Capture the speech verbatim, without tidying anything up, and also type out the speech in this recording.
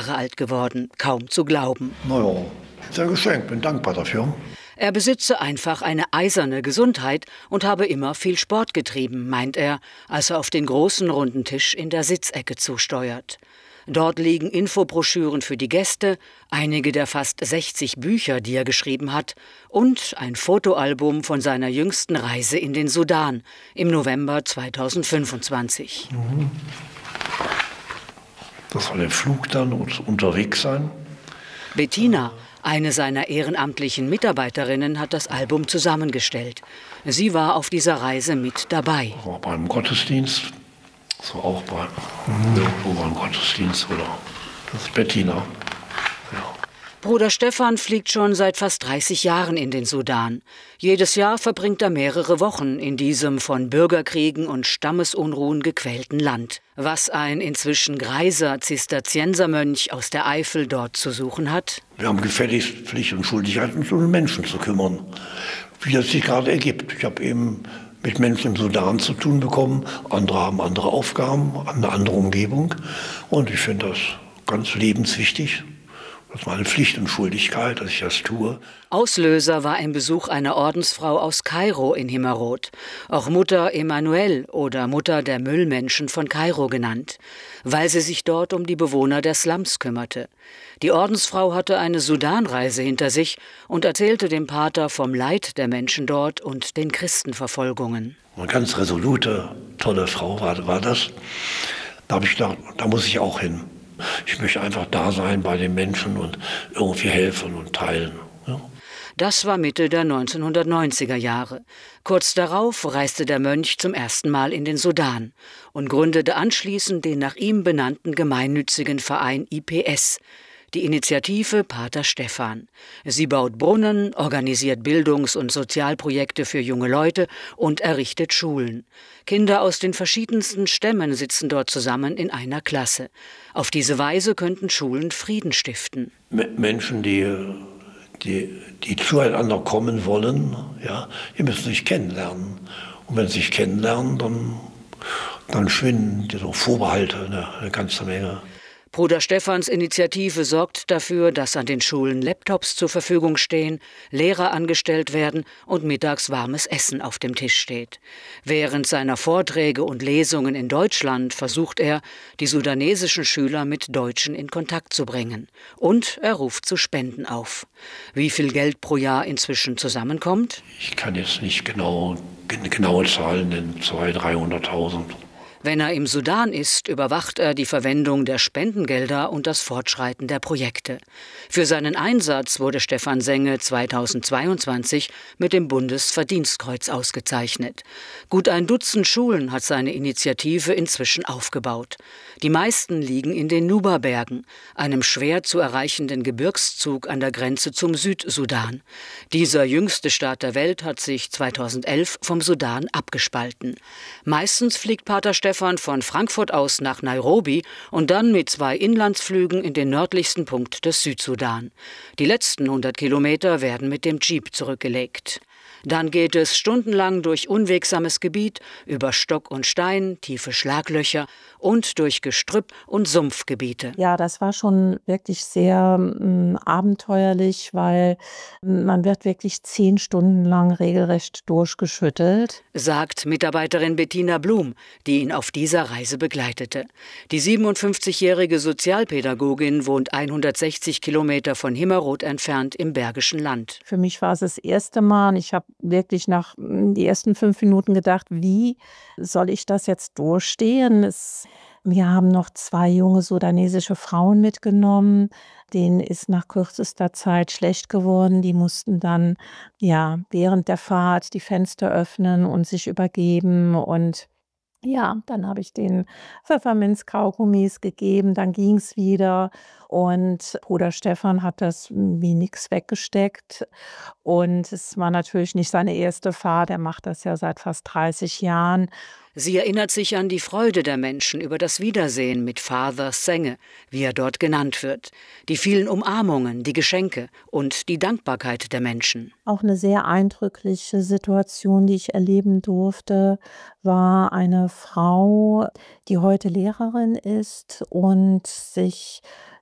Jahre alt geworden, kaum zu glauben. Na ja, ist ein Geschenk, bin dankbar dafür. Er besitze einfach eine eiserne Gesundheit und habe immer viel Sport getrieben, meint er, als er auf den großen runden Tisch in der Sitzecke zusteuert. Dort liegen Infobroschüren für die Gäste, einige der fast sechzig Bücher, die er geschrieben hat, und ein Fotoalbum von seiner jüngsten Reise in den Sudan im November zweitausendfünfundzwanzig. Mhm. Das soll der Flug dann unterwegs sein. Bettina, eine seiner ehrenamtlichen Mitarbeiterinnen, hat das Album zusammengestellt. Sie war auf dieser Reise mit dabei. War beim Gottesdienst, so auch bei irgendwo beim Gottesdienst, oder? Das ist Bettina. Ja. Bruder Stefan fliegt schon seit fast dreißig Jahren in den Sudan. Jedes Jahr verbringt er mehrere Wochen in diesem von Bürgerkriegen und Stammesunruhen gequälten Land. Was ein inzwischen greiser Zisterziensermönch aus der Eifel dort zu suchen hat? Wir haben gefälligst Pflicht und Schuldigkeit, uns um den Menschen zu kümmern, wie das sich gerade ergibt. Ich habe eben mit Menschen im Sudan zu tun bekommen. Andere haben andere Aufgaben, eine andere Umgebung. Und ich finde das ganz lebenswichtig. Das ist meine Pflicht und Schuldigkeit, dass ich das tue. Auslöser war ein Besuch einer Ordensfrau aus Kairo in Himmerod, auch Mutter Emanuel oder Mutter der Müllmenschen von Kairo genannt, weil sie sich dort um die Bewohner der Slums kümmerte. Die Ordensfrau hatte eine Sudanreise hinter sich und erzählte dem Pater vom Leid der Menschen dort und den Christenverfolgungen. Eine ganz resolute, tolle Frau war, war das. Da habe ich gedacht, da muss ich auch hin. Ich möchte einfach da sein bei den Menschen und irgendwie helfen und teilen. Ja. Das war Mitte der neunzehnhundertneunziger Jahre. Kurz darauf reiste der Mönch zum ersten Mal in den Sudan und gründete anschließend den nach ihm benannten gemeinnützigen Verein I P S, die Initiative Pater Stefan. Sie baut Brunnen, organisiert Bildungs- und Sozialprojekte für junge Leute und errichtet Schulen. Kinder aus den verschiedensten Stämmen sitzen dort zusammen in einer Klasse. Auf diese Weise könnten Schulen Frieden stiften. Menschen, die, die, die zueinander kommen wollen, ja, die müssen sich kennenlernen. Und wenn sie sich kennenlernen, dann, dann schwinden diese Vorbehalte eine, eine ganze Menge. Bruder Stephans Initiative sorgt dafür, dass an den Schulen Laptops zur Verfügung stehen, Lehrer angestellt werden und mittags warmes Essen auf dem Tisch steht. Während seiner Vorträge und Lesungen in Deutschland versucht er, die sudanesischen Schüler mit Deutschen in Kontakt zu bringen. Und er ruft zu Spenden auf. Wie viel Geld pro Jahr inzwischen zusammenkommt? Ich kann jetzt nicht genau, genaue Zahlen nennen, zweihunderttausend, dreihunderttausend. Wenn er im Sudan ist, überwacht er die Verwendung der Spendengelder und das Fortschreiten der Projekte. Für seinen Einsatz wurde Stefan Senge zweitausendzweiundzwanzig mit dem Bundesverdienstkreuz ausgezeichnet. Gut ein Dutzend Schulen hat seine Initiative inzwischen aufgebaut. Die meisten liegen in den Nuba-Bergen, einem schwer zu erreichenden Gebirgszug an der Grenze zum Südsudan. Dieser jüngste Staat der Welt hat sich zweitausendelf vom Sudan abgespalten. Meistens fliegt Pater Stefan von Frankfurt aus nach Nairobi und dann mit zwei Inlandsflügen in den nördlichsten Punkt des Südsudan. Die letzten hundert Kilometer werden mit dem Jeep zurückgelegt. Dann geht es stundenlang durch unwegsames Gebiet, über Stock und Stein, tiefe Schlaglöcher und durch Gestrüpp und Sumpfgebiete. Ja, das war schon wirklich sehr ähm, abenteuerlich, weil man wird wirklich zehn Stunden lang regelrecht durchgeschüttelt. Sagt Mitarbeiterin Bettina Blum, die ihn auf dieser Reise begleitete. Die siebenundfünfzigjährige Sozialpädagogin wohnt hundertsechzig Kilometer von Himmerod entfernt im Bergischen Land. Für mich war es das erste Mal und ich habe wirklich nach die ersten fünf Minuten gedacht, wie soll ich das jetzt durchstehen? Es, wir haben noch zwei junge sudanesische Frauen mitgenommen. Denen ist nach kürzester Zeit schlecht geworden. Die mussten dann ja während der Fahrt die Fenster öffnen und sich übergeben. Und ja, dann habe ich den Pfefferminzkaugummis gegeben, dann ging es wieder. Und Bruder Stefan hat das wie nix weggesteckt. Und es war natürlich nicht seine erste Fahrt, er macht das ja seit fast dreißig Jahren. Sie erinnert sich an die Freude der Menschen über das Wiedersehen mit Father Senge, wie er dort genannt wird, die vielen Umarmungen, die Geschenke und die Dankbarkeit der Menschen. Auch eine sehr eindrückliche Situation, die ich erleben durfte, war eine Frau, die heute Lehrerin ist und sich